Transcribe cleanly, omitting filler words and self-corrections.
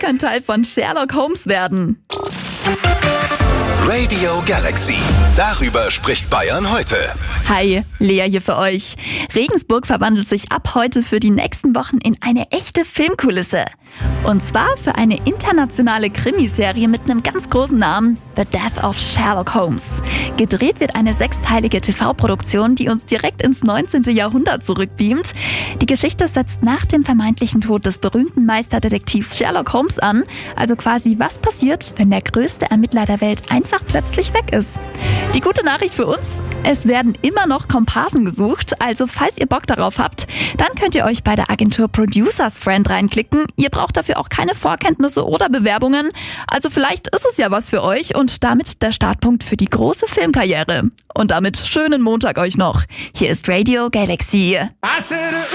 könnt Teil von Sherlock Holmes werden. Radio Galaxy. Darüber spricht Bayern heute. Hi, Lea hier für euch. Regensburg verwandelt sich ab heute für die nächsten Wochen in eine echte Filmkulisse. Und zwar für eine internationale Krimiserie mit einem ganz großen Namen, The Death of Sherlock Holmes. Gedreht wird eine 6-teilige TV-Produktion, die uns direkt ins 19. Jahrhundert zurückbeamt. Die Geschichte setzt nach dem vermeintlichen Tod des berühmten Meisterdetektivs Sherlock Holmes an. Also quasi, was passiert, wenn der größte Ermittler der Welt einfach plötzlich weg ist. Die gute Nachricht für uns, es werden immer noch Komparsen gesucht. Also falls ihr Bock darauf habt, dann könnt ihr euch bei der Agentur Producers Friend reinklicken. Ihr braucht dafür auch keine Vorkenntnisse oder Bewerbungen. Also vielleicht ist es ja was für euch und damit der Startpunkt für die große Filmkarriere. Und damit schönen Montag euch noch. Hier ist Radio Galaxy.